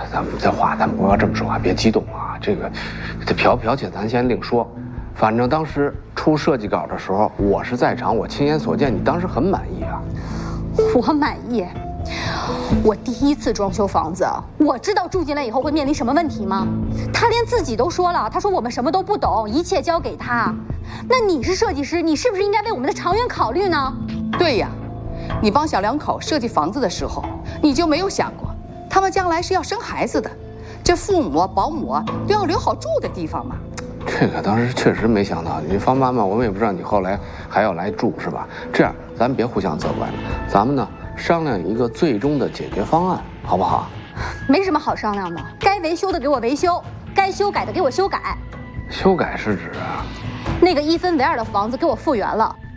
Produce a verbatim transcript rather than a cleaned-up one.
咱们这话咱不要这么说话，别激动啊。这个，这剽不剽窃咱先另说。反正当时出设计稿的时候，我是在场，我亲眼所见，你当时很满意啊。 我满意。我第一次装修房子，我知道住进来以后会面临什么问题吗？他连自己都说了，他说我们什么都不懂，一切交给他。那你是设计师，你是不是应该为我们的长远考虑呢？ 对呀，你帮小两口设计房子的时候，你就没有想过，他们将来是要生孩子的，这父母保姆都要留好住的地方嘛。 这个当时确实没想到，你方妈妈，我们也不知道你后来还要来住，是吧？这样，咱们别互相责怪了，咱们呢商量一个最终的解决方案，好不好？ 没什么好商量的，该维修的给我维修，该修改的给我修改。 修改是指啊？ 那个一分为二的房子给我复原了，